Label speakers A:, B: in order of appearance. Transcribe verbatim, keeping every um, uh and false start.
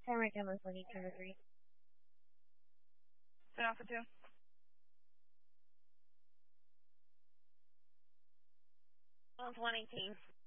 A: Camera camera twenty twenty three.
B: Ten Alpha two.
A: On one eighteen.